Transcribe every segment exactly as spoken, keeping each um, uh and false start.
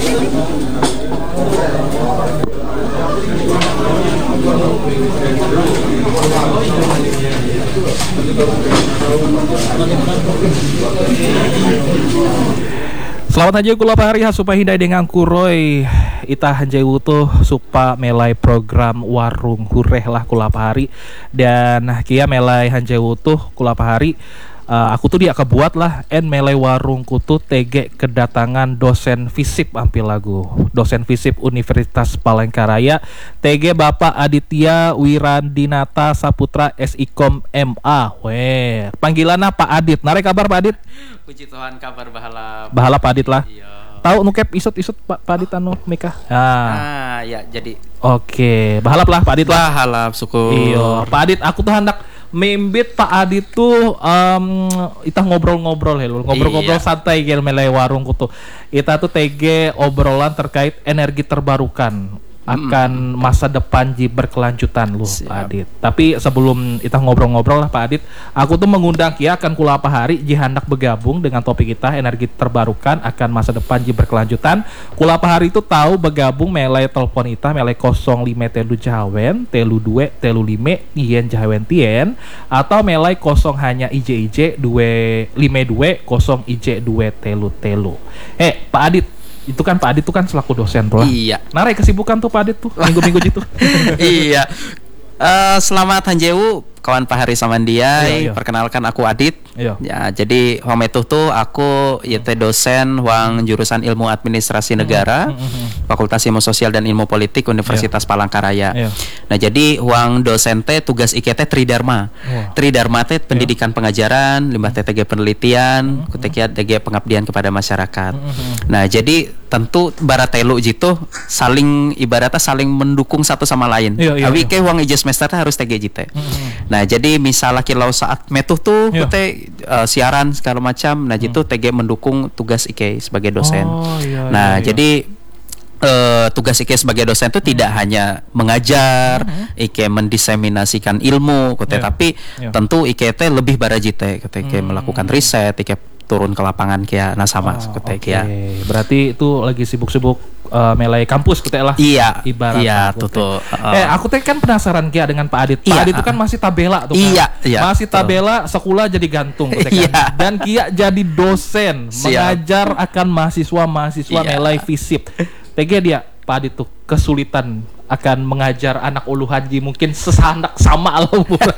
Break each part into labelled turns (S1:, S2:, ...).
S1: Selamat aja kula pahari supaya hindai dengan kuroi ita hanjai wutuh supa melai program warung hureh lah kula pahari dan kia melai hanjai wutuh kula pahari. Uh, aku tuh dia kebuat lah en melai warung kutu tege kedatangan dosen fisip ampil lagu dosen fisip Universitas Palangkaraya tege Bapak Aditya Wirandinata Saputra S I Kom M A. Weh, panggilanna Pak Adit. Nare kabar Pak Adit?
S2: Puji Tuhan kabar bahala.
S1: Bahala Pak Adit lah.
S2: Iya.
S1: Tahu nukep isut-isut Pak Pak Adit anu Mika. Ah.
S2: Ah, ya jadi.
S1: Oke, bahalap lah Pak Adit lah.
S2: Bahalap syukur.
S1: Iya, Pak Adit aku tuh hendak mimbit Pak Adit tuh um, kita ngobrol-ngobrol ya ngobrol-ngobrol iya. Santai gel melai warung kutu. Kita tuh T G obrolan terkait energi terbarukan akan masa depan ji berkelanjutan loh Pak Adit. Tapi sebelum kita ngobrol-ngobrol lah Pak Adit, aku tuh mengundang kia akan kula apa hari ji hendak bergabung dengan topik kita energi terbarukan akan masa depan ji berkelanjutan. Kula apa hari itu tahu bergabung melai telepon ita melai nol lima telu jawen telu dua telu lima ien jawen tien atau melai kosong hanya ij ij dua lima dua kosong ij dua telu telu. Eh Pak Adit, itu kan Pak Adit tuh kan selaku dosen tuh.
S2: Iya.
S1: Narai kesibukan tuh Pak Adit tuh minggu-minggu gitu.
S2: Iya. Uh, selamat Hanjewu kawan Pak Hari Samandiai. Iya, iya. Perkenalkan aku Adit. Iya. Ya, jadi Hometuh tuh aku yaitu dosen wang jurusan Ilmu Administrasi Negara, mm-hmm. Fakultas Ilmu Sosial dan Ilmu Politik Universitas iya. Palangkaraya. Iya. Nah, jadi wang dosen teh tugas I K T Tridharma. Wow. Tridharma teh pendidikan iya. pengajaran, limbah T T G penelitian, mm-hmm. kutekia T G pengabdian kepada masyarakat. Mm-hmm. Nah, jadi tentu baratelu gitu saling ibaratnya saling mendukung satu sama lain. Iya, iya, Awi iya. ke wang ijaz semester harus T G J T. Mm-hmm. Nah, jadi misalnya kilau saat metuh tuh iya. kute uh, siaran segala macam. Nah, gitu hmm. T G mendukung tugas I K sebagai dosen. Oh, iya, nah, iya, jadi uh, tugas I K sebagai dosen itu hmm. tidak hanya mengajar, hmm. I K mendiseminasikan ilmu, kute, yeah. tapi yeah. tentu I K T lebih barajite, kute I K hmm. melakukan riset, I K turun ke lapangan kia nah sama oh, kute okay. kia.
S1: Berarti itu lagi sibuk-sibuk uh, melai kampus kute lah.
S2: Iya.
S1: Ibarat
S2: iya, tuh. Uh.
S1: Eh, aku teh kan penasaran kia dengan Pak Adit. Pak iya. Adit itu kan masih tabela tuh kan.
S2: Iya, iya.
S1: Masih tabela sekolah jadi gantung kute kan. Iya. Dan kia jadi dosen Siap. mengajar akan mahasiswa-mahasiswa iya. melai fisip. T G dia Pak Adit tuh kesulitan akan mengajar anak ulu haji mungkin sesanak sama lah umur.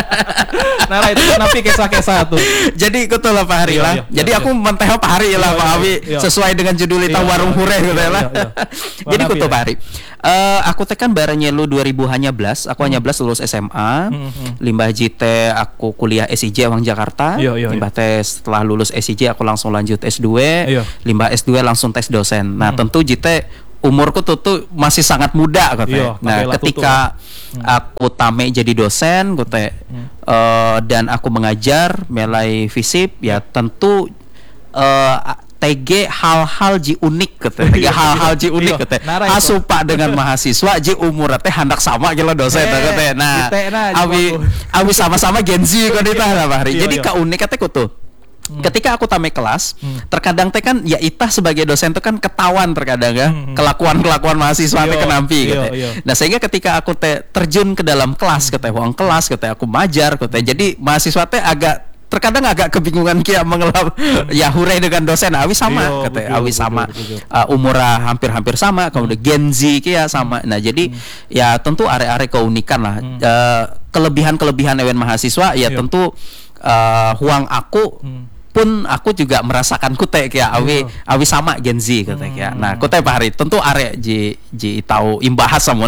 S1: Nah itu kenapa kisah-kisah tuh.
S2: Jadi aku tuh lah Pak Hari lah. Jadi aku menteh Pak Hari lah Pak Abi sesuai dengan judul itu warung hureh gitu lah. Jadi aku tuh Pak Hari. Aku teh kan bareng nyelu dua ribu hanya belas. Aku hanya belas lulus S M A. Limbah J T aku kuliah S I J Wang Jakarta. Limbah tes setelah lulus S I J aku langsung lanjut S dua. Limbah S dua langsung tes dosen. Nah tentu J T umurku tuh, tuh masih sangat muda katanya. Nah, ketika hmm. aku tame jadi dosen, kute, hmm. uh, dan aku mengajar melai fisip, ya tentu uh, T G hal-hal ji unik katanya. T G hal-hal ji unik katanya. Asupa dengan mahasiswa ji umur teh hendak sama gila dosen katanya. Nah, awi awi sama-sama Gen Z kan itu lah Hari. Jadi kaunik katanya kutu. Hmm. Ketika aku tamek kelas, hmm. terkadang teh kan ya itah sebagai dosen tuh kan ketahuan terkadang ya hmm. kelakuan-kelakuan mahasiswa teh kenampi gitu. Nah, sehingga ketika aku teh terjun ke dalam kelas, hmm. katanya uang kelas, katanya aku majar, katanya jadi mahasiswa teh agak terkadang agak kebingungan kia mengelap hmm. ya hureh dengan dosen awi sama katanya awi sama uh, umurnya hampir-hampir sama kemudian Gen Z kia sama. Nah, jadi hmm. ya tentu are-are keunikan lah. Hmm. Uh, kelebihan-kelebihan ewen mahasiswa ya Yo. tentu uh, huang aku hmm. pun aku juga merasakan kute kayak awi yeah. awi sama Gen Z kute kayak. Hmm. Nah, kute Pak Hari tentu are ji ji tahu imbahas samun.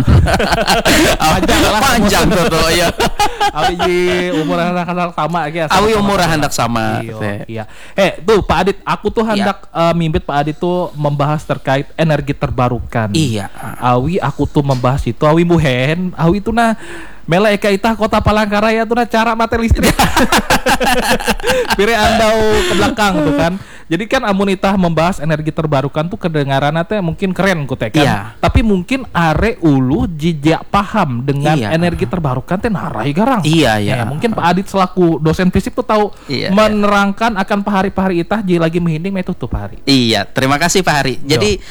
S2: panjang lah panjang tuh ya.
S1: Awi ji umur hendak sama kayak.
S2: Awi umur hendak sama.
S1: Iya. Eh, tuh Pak Adit, aku tuh hendak yeah. uh, mimbit Pak Adit tuh membahas terkait energi terbarukan. Iya. Awi aku tuh membahas itu awi muhen, awi tuh nah Mela eka itah kota Palangkaraya tuh nah cara mati listrik. Pire andau ke belakang tuh kan. Jadi kan amun itah membahas energi terbarukan tuh kedengaran teh mungkin keren ku teh kan. Iya. Tapi mungkin are ulu jijak paham dengan iya. energi terbarukan teh narai garang.
S2: Iya iya.
S1: Ya, mungkin Pak Adit selaku dosen fisip tuh tahu iya, menerangkan iya. akan Pak Hari Pak Hari itah jadi lagi mehinding metu tuh Pak Hari.
S2: Iya, terima kasih Pak Hari. Jadi Yo.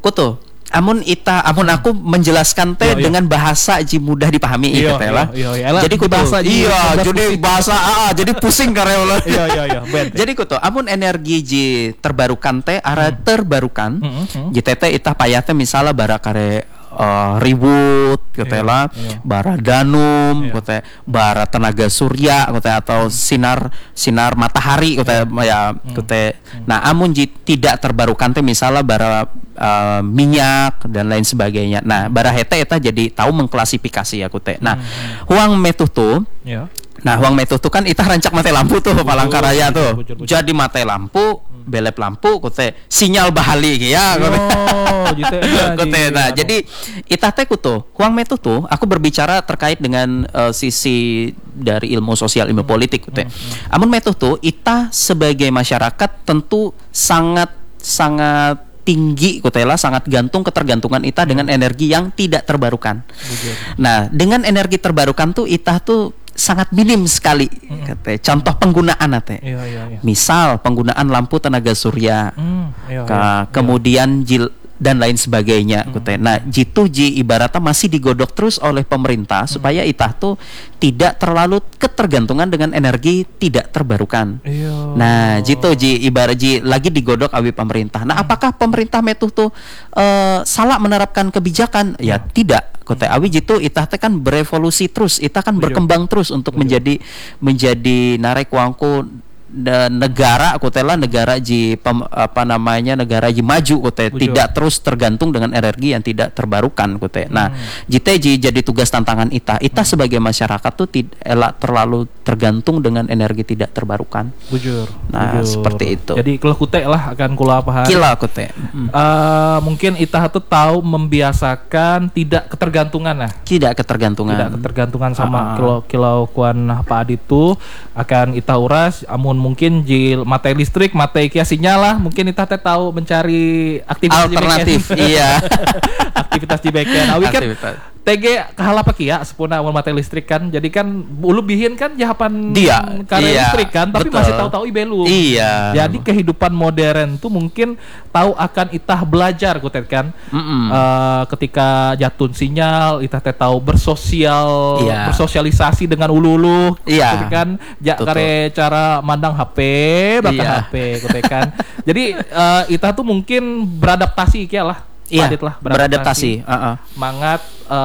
S2: kutu. Amun ita, amun aku menjelaskan teh
S1: iya, iya.
S2: dengan bahasa ji mudah dipahami
S1: iya,
S2: gitu lah.
S1: Iya, iya,
S2: jadi kutu bahasa iya, jadi bahasa ah, jadi pusing karena
S1: iya, iya, iya.
S2: Jadi kutu, amun energi ji terbarukan teh arah hmm. terbarukan, hmm, hmm. ji tete ita payate misalnya bara kare uh, ribut gitu
S1: iya,
S2: lah,
S1: iya.
S2: bara danum,
S1: iya.
S2: gitu, bara tenaga surya, gitu, atau sinar sinar matahari, gitu, iya. ya, gitu. Hmm. Nah, amun ji tidak terbarukan teh misalnya bara uh, minyak dan lain sebagainya. Nah, bara hete eta jadi tahu mengklasifikasi aku teh. Nah, hmm. huang metuh tuh. Yeah. Nah, huang metuh tuh kan itah rancak mate lampu tuh Palangkaraya tuh. Bujur, bujur. Jadi mate lampu, hmm. belep lampu kute sinyal bahali ya.
S1: Oh, gitu ya.
S2: Nah, jadi itah teh kutu. Huang metuh tuh aku berbicara terkait dengan uh, sisi dari ilmu sosial, ilmu politik kute. Hmm. Hmm. Amun metuh tuh itah sebagai masyarakat tentu sangat sangat tinggi kutela sangat gantung ketergantungan itah hmm. dengan energi yang tidak terbarukan. Bujur. Nah, dengan energi terbarukan tuh itah tuh sangat minim sekali. Hmm. Kate. Contoh penggunaan ate. Iya, iya, iya. Misal penggunaan lampu tenaga surya. Hmm. Iya, ke, iya. Kemudian jil dan lain sebagainya. Hmm. Nah, jitu ji ibaratnya masih digodok terus oleh pemerintah hmm. supaya itah tuh tidak terlalu ketergantungan dengan energi tidak terbarukan. Iyo. Nah, jitu ji ibarat ji lagi digodok awi pemerintah. Nah, hmm. apakah pemerintah metuh tuh uh, salah menerapkan kebijakan? Ya, hmm. tidak. Kote awi jitu itah teh kan berevolusi terus, itah kan Iyo. berkembang terus untuk Iyo. menjadi menjadi narek wangku dan negara kutela negara ji pem, apa namanya negara ji maju kute tidak terus tergantung dengan energi yang tidak terbarukan kute. Nah, hmm. jite ji jadi tugas tantangan ita. Ita hmm. sebagai masyarakat tuh tidak elak terlalu tergantung dengan energi tidak terbarukan.
S1: Bujur.
S2: Nah,
S1: Bujur.
S2: seperti itu.
S1: Jadi kalau kute lah akan kula paham.
S2: Kila kute.
S1: Hmm. Uh, mungkin ita tuh tahu membiasakan tidak ketergantungan lah.
S2: Tidak ketergantungan.
S1: Tidak ketergantungan sama kilo kilo kuan Pak Adit tuh akan ita uras amun mungkin jil mate listrik, mate kia sinyal lah. Mungkin kita teh tahu mencari aktivitas
S2: alternatif, iya.
S1: aktivitas di backend. Awi kan T G kahala pak ya sepuna amun mate listrik kan. Jadi kan ulu bihin kan jahapan
S2: dia
S1: karya
S2: iya,
S1: listrik kan, tapi
S2: betul.
S1: masih tahu-tahu belum.
S2: Iya.
S1: Jadi kehidupan modern tuh mungkin tahu akan itah belajar kutet kan. Uh, ketika jatun sinyal, itah teh tahu bersosial, iya. bersosialisasi dengan ulu-ulu.
S2: Iya.
S1: Kan ja, kare cara mandang H P, bakal iya. H P kutet kan. Jadi uh, itah tuh mungkin beradaptasi kia lah.
S2: Iya,
S1: lah,
S2: beradaptasi, beradaptasi. Uh-uh.
S1: Mangat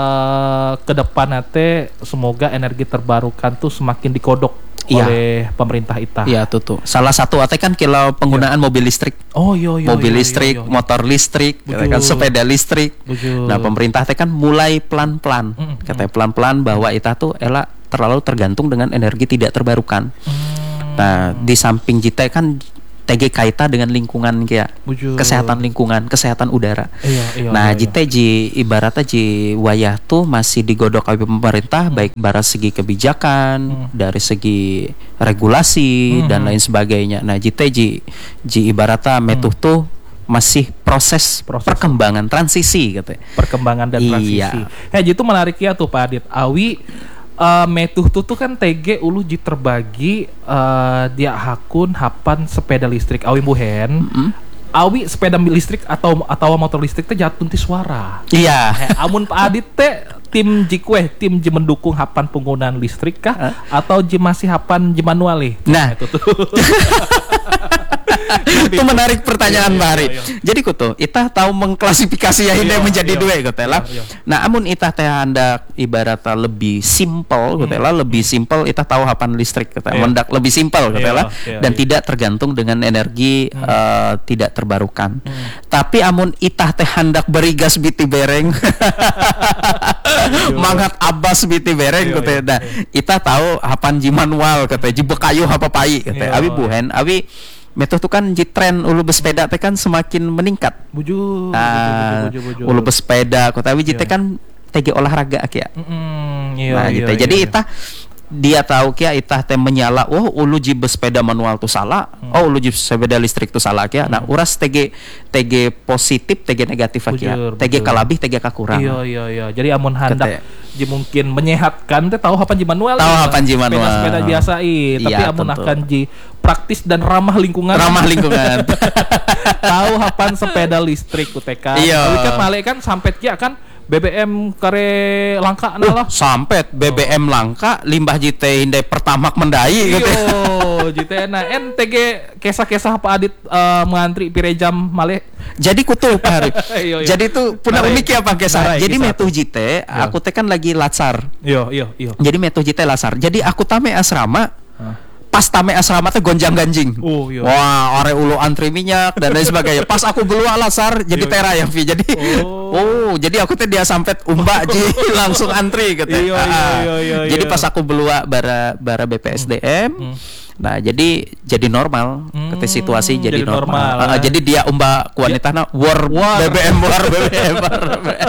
S1: uh, ke depan nate semoga energi terbarukan tuh semakin dikodok iya. oleh pemerintah ita.
S2: Iya tuh tuh. Salah satu ate kan kilau penggunaan iya. mobil listrik.
S1: Oh iya iya.
S2: Mobil
S1: iya,
S2: listrik,
S1: iya, iya.
S2: motor listrik, kan sepeda listrik. Bujur. Nah pemerintah teh kan mulai pelan-pelan, mm, katanya mm. pelan-pelan bahwa ita tuh elak terlalu tergantung dengan energi tidak terbarukan. Mm. Nah di samping jite kan T G kaita dengan lingkungan kia, kesehatan lingkungan, kesehatan udara. Iya, iya, nah, iya, jite ji ibaratnya ji wayah tuh masih digodok oleh pemerintah, hmm. baik dari segi kebijakan, hmm. dari segi regulasi hmm. dan lain sebagainya. Nah, jite ji ji ibaratnya metuh hmm. tuh masih proses, proses perkembangan transisi gitu.
S1: Perkembangan dan transisi. Iya. Ya, itu menarik ya tuh Pak Adit. Awi Uh, metuh tuh kan T G ulu ji terbagi uh, dia hakun hapan sepeda listrik awi buhen mm-hmm. awi sepeda listrik atau atau motor listrik teh jatun ti suara.
S2: Iya.
S1: Yeah. Amun Pak Adit teh tim jikwe tim ji mendukung hapan penggunaan listrik kah huh? atau ji masih hapan ji manual nih?
S2: Nah itu tuh. Itu menarik pertanyaan iya, Bari. Iya, iya. Jadi kutu, itah tahu mengklasifikasi ya ini iya, menjadi iya, dua gitu lah. Iya, iya. Nah, amun itah teh hendak ibaratnya lebih simpel gitu lah, hmm. lebih simpel itah tahu hapan listrik gitu. Iya. Mendak lebih simpel gitu lah iya, dan iya. tidak tergantung dengan energi hmm. uh, tidak terbarukan. Hmm. Tapi amun itah teh hendak berigas biti bereng. Mangat abas biti bereng gitu. Nah, itah tahu hapan ji manual gitu, ji bekayu apa pai gitu. Abi buhen, abi metode itu kan di tren ulu bersepeda teh kan semakin meningkat.
S1: Bujur.
S2: Nah, bujur, bujur, bujur. Ulu bersepeda, kota wi teh kan T G olahraga kia.
S1: Mm, iya,
S2: nah,
S1: iya,
S2: gitu.
S1: Iya,
S2: jadi
S1: iya.
S2: itah dia tahu kia itah teh menyala, oh ulu ji bersepeda manual tuh salah, hmm. oh ulu ji sepeda listrik tuh salah kia. Hmm. Nah, uras T G T G positif, T G negatif kia. T G kalabih, T G kakurang.
S1: Iya iya iya. Jadi amun hendak ji mungkin menyehatkan teh tahu hapan ji manual.
S2: Tahu hapan ji manual.
S1: Sepeda-sepeda biasa i, tapi
S2: iya,
S1: amun
S2: tentu.
S1: akan ji praktis dan ramah lingkungan.
S2: Ramah lingkungan.
S1: Tahu hapan sepeda listrik U T K.
S2: Iya.
S1: Tapi kan male kan sampet kia kan B B M kare langka nah lah.
S2: Sampet B B M oh. langka, limbah J T hindai pertamak mendai gitu.
S1: Yo, J T na N T G kisah-kisah Pak Adit uh, mengantri pirejam male.
S2: Jadi kutu Pak Harif. Yo, yo. Jadi itu punah unik ya Pak Kisah. Jadi metu J T, aku teh kan lagi latsar.
S1: Yo, yo, yo.
S2: Jadi metu J T latsar. Jadi aku tame asrama. Huh? Pas tame asrama teh gonjang ganjing.
S1: Oh, iya.
S2: Wah, ore ulu antri minyak dan lain sebagainya. Pas aku gelua lasar jadi
S1: iya,
S2: tera yang Vi. Jadi oh. oh, jadi aku teh dia sampet umba ji langsung antri gitu.
S1: Iya, iya, iya, iya,
S2: jadi
S1: iya.
S2: pas aku belua bara bara B P S D M. Hmm. Nah, jadi jadi normal. Hmm, ketika situasi jadi, jadi normal. normal. Uh, jadi dia umba kuanitana war, war. B B M war B B M war.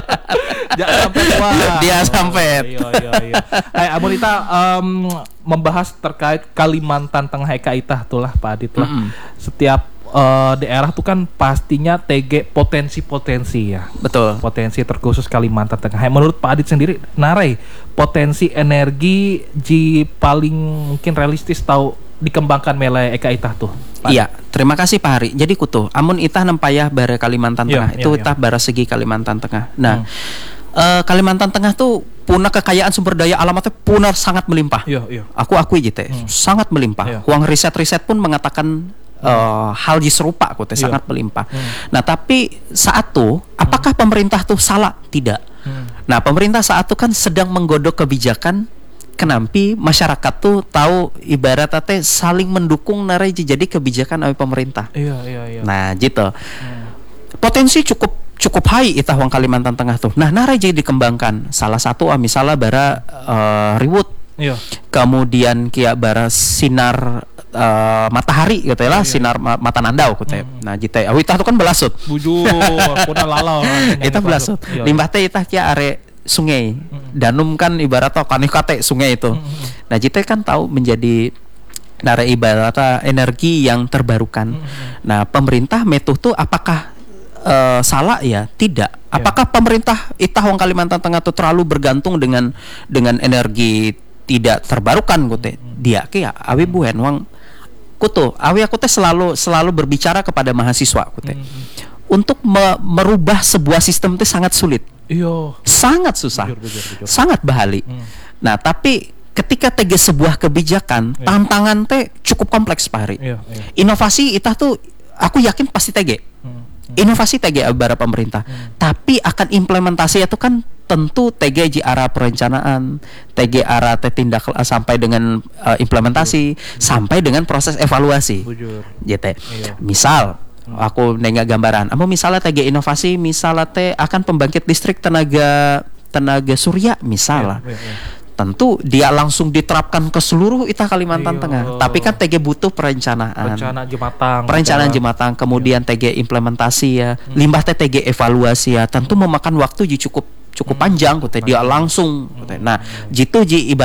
S1: Jangan sampai wah.
S2: Dia sampai.
S1: Iya iya iya. Hai amun kita um, membahas terkait Kalimantan Tengah Eka Itah tuh lah Pak Adit lah. Mm-hmm. Setiap uh, daerah tuh kan pastinya T G potensi-potensi ya.
S2: Betul.
S1: Potensi terkhusus Kalimantan Tengah. Hai, menurut Pak Adit sendiri, narai potensi energi ji paling mungkin realistis tahu dikembangkan melai Eka Itah tuh. Pak.
S2: Iya, terima kasih Pak Hari. Jadi kutu, amun itah nempayah bara Kalimantan
S1: Yo,
S2: Tengah,
S1: yo,
S2: itu
S1: yo.
S2: itah bara segi Kalimantan Tengah. Nah,
S1: hmm.
S2: uh, Kalimantan Tengah tuh punah kekayaan sumber daya alamatnya punah sangat melimpah.
S1: Yo, yo.
S2: Aku akui gitu, hmm. sangat melimpah.
S1: Yo.
S2: Uang riset-riset pun mengatakan uh, hal yang serupa, aku teh sangat melimpah. Hmm. Nah, tapi saat tuh, apakah hmm. pemerintah tuh salah? Tidak. Hmm. Nah, pemerintah saat itu kan sedang menggodok kebijakan. Kenampi masyarakat tuh tahu ibarat teh saling mendukung narai jadi kebijakan oleh pemerintah.
S1: Iya iya iya.
S2: Nah, gitu. Hmm. Potensi cukup cukup high itah wang Kalimantan Tengah tuh. Nah, narai jadi dikembangkan. Salah satu ah, misalnya bara uh, Riwut.
S1: Iya.
S2: Kemudian kia bara sinar uh, matahari gitu ya lah,
S1: iya,
S2: sinar ma- mata nandau gitu ya. Hmm. Nah, jite awitah tuh kan belasut.
S1: Bujur, kuna lalau.
S2: Itah belasut. Limbah teh itah kia are sungai. Mm-hmm. Danum kan ibaratnya kanikate sungai itu. Mm-hmm. Nah, Jite kan tahu menjadi nara ibaratnya energi yang terbarukan. Mm-hmm. Nah, pemerintah metuh tuh apakah uh, salah ya? Tidak. Apakah yeah. pemerintah itah wong Kalimantan Tengah tuh terlalu bergantung dengan dengan energi tidak terbarukan gitu. Mm-hmm. Dia ke ya awe buen wang kutu. Awe aku teh selalu selalu berbicara kepada mahasiswa gitu. Mm-hmm. Untuk me- merubah sebuah sistem itu sangat sulit.
S1: Iyo.
S2: Sangat susah,
S1: bujur, bujur, bujur. Sangat
S2: bahali. Hmm. Nah, tapi ketika T G sebuah kebijakan, iya. tantangan teh cukup kompleks Pak Hari. Iya, iya. Inovasi itah tuh, aku yakin pasti T G. Hmm. Hmm. Inovasi T G bara pemerintah, hmm. tapi akan implementasi itu kan tentu T G di arah perencanaan, T G arah teh tindak sampai dengan uh, implementasi, bujur. Sampai dengan proses evaluasi. Bujur. Gitu. Iya. Misal. Aku nengah gambaran. Amo misalnya T G inovasi, misalnya teh akan pembangkit listrik tenaga tenaga surya, misalnya. Yeah, yeah, yeah. Tentu dia langsung diterapkan ke seluruh itah Kalimantan yeah. Tengah. Tapi kan T G butuh perencanaan.
S1: Perencanaan jematang.
S2: Perencanaan jematang. Kemudian yeah. T G implementasi ya. Hmm. Limbah teh T G evaluasi ya. Tentu hmm. memakan waktu cukup cukup hmm. panjang. Dia langsung. Hmm. Nah, jitu ji ibarat